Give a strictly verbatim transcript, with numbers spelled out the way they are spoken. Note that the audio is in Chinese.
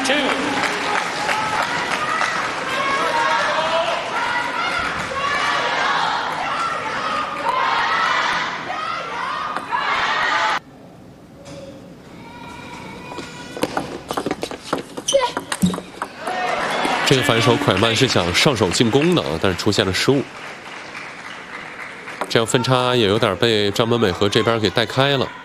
这个反手蒯曼是想上手进攻的啊，但是出现了失误，这样分差也有点被张本美和这边给带开了。